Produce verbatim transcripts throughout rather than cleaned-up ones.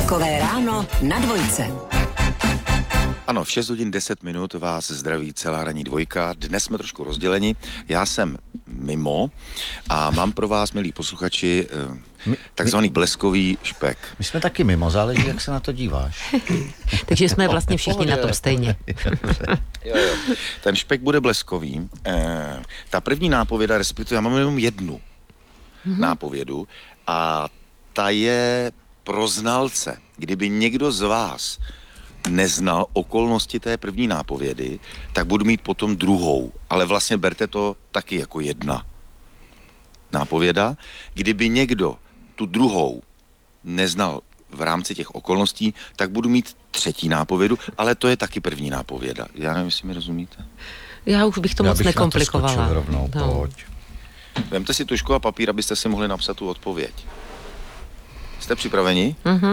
Takové ráno na dvojce. Ano, v šest hodin deset minut vás zdraví celá ranní dvojka. Dnes jsme trošku rozděleni. Já jsem mimo a mám pro vás, milí posluchači, takzvaný bleskový špek. My jsme taky mimo, záleží, jak se na to díváš. Takže jsme vlastně všichni na tom stejně. Jo, jo. Ten špek bude bleskový. E, ta první nápověda, respektive já mám jenom jednu mm-hmm. nápovědu a ta je pro znalce. Kdyby někdo z vás neznal okolnosti té první nápovědy, tak budu mít potom druhou. Ale vlastně berte to taky jako jedna nápověda. Kdyby někdo tu druhou neznal v rámci těch okolností, tak budu mít třetí nápovědu, ale to je taky první nápověda. Já nevím, jestli mi rozumíte. Já už bych to Já moc bych nekomplikovala. Na to rovnou, no. Pojď. Vemte si tužku a papír, abyste si mohli napsat tu odpověď. Jste připraveni? Mhm.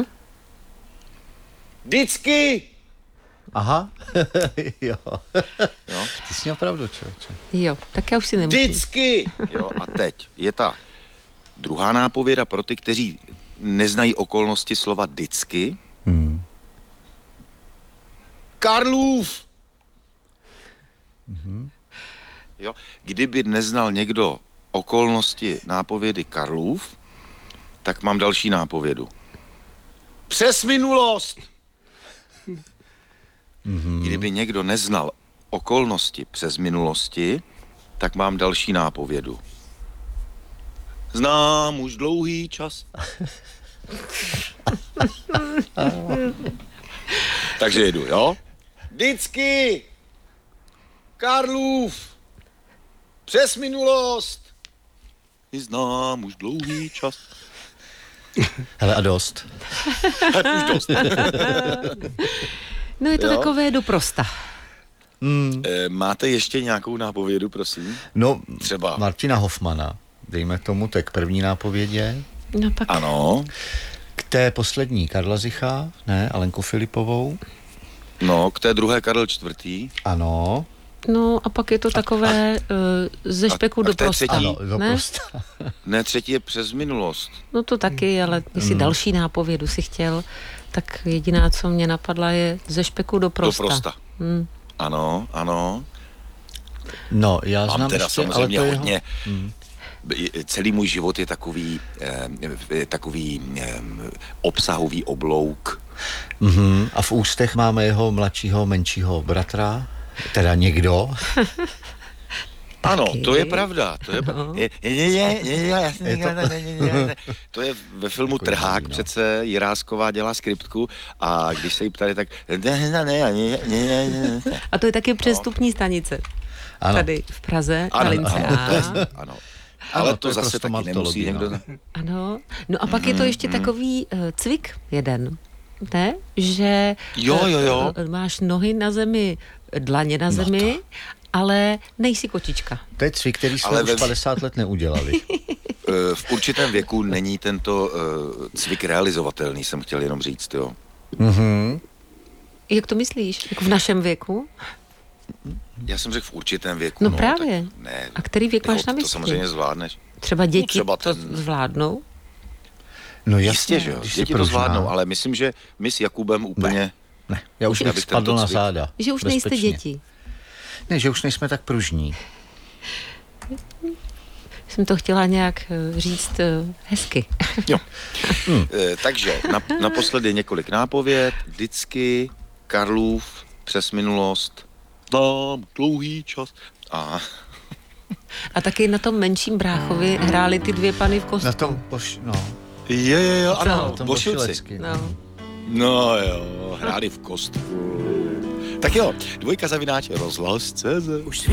Vždycky! Aha, jo. Jo. Ty jsi měl pravdu, člověče. Jo, tak já už si nemusím. Vždycky! Jo, a teď je ta druhá nápověda pro ty, kteří neznají okolnosti slova vždycky. Hmm. Karlův! Mm-hmm. Jo, kdyby neznal někdo okolnosti nápovědy Karlův, tak mám další nápovědu. Přes minulost! Mm-hmm. Kdyby někdo neznal okolnosti přes minulosti, tak mám další nápovědu. Znám už dlouhý čas. Takže jedu, jo? Vždycky! Karlův! Přes minulost! Znám už dlouhý čas. Hele, a dost. Už dost. No je to Jo. takové doprosta. Mm. E, máte ještě nějakou nápovědu, prosím? No, Třeba. Martina Hoffmana, dejme tomu, tak první nápovědě. No tak Ano. K té poslední Karla Zicha, ne, Alenku Filipovou. No, k té druhé Karel čtvrtý. Ano. no a pak je to takové uh, ze špeku a do k té prosta. třetí? Ano, do Ne? prosta. Ne, třetí je přes minulost. No to taky, ale jestli Hmm. další nápovědu si chtěl, tak jediná, co mě napadla, je ze špeku do prosta. Do prosta. Hmm. Ano, ano. No, já Mám znám teda ještě, ale samozřejmě to je hodně. Hmm. Celý můj život je takový, eh, takový eh, obsahový oblouk. Mm-hmm. A v ústech máme jeho mladšího, menšího bratra, teda někdo. Ano, Taky. to je pravda. To je, No. je, je, je, je, je, já jsem Je to- říkal, ne, ne, ne, ne. To je ve filmu Takový Trhák, no. přece Jirásková dělá skriptku a když se jí ptali, tak ne, ne, ne, ne, ne, ne, ne, ne. A to je taky přestupní stanice. Ano. Tady v Praze, na Ano, lince ano, A. to je- ano. Ale Ano, to, to je zase pro taky nemusí stomatologii, někdo... no. Ano. No a pak je to ještě takový uh, cvik jeden, ne? Že Jo, jo, jo. uh, máš nohy na zemi, dlaně na zemi, ale nejsi kočička. To je cvik, který jsme Ale už ve- padesát let neudělali. Eh, V určitém věku není tento eh, cvik realizovatelný, jsem chtěl jenom říct, jo. Mhm. Jak to myslíš? Jako v našem věku? Já jsem řekl v určitém věku. No právě. Tak ne, A který věk máš to, na to mysli? samozřejmě zvládneš. Třeba děti třeba to ten- zvládnou? No Jistě, jasně, že jo. když si Děti to pružná. zvládnou, ale myslím, že my s Jakubem úplně... Ne, já už Já bych bych spadl tento na cvik- záda. Že už nejste Bezpečně. děti. Ne, že už nejsme tak pružní. Jsem to chtěla nějak eh, říct eh, hezky. Jo. E, takže na, naposledy několik nápověd, vždycky, Karlův, přes minulost, tam dlouhý čas. A A taky na tom menším bráchovi hráli ty dvě pany v kostku. Na tom poš... no. je, je, jo, Na ano, tom Bošilci. Bošilecky. No. No jo, hráli v kostku. Tak jo, dvojka zavináč rozhlas tečka cé zet. Už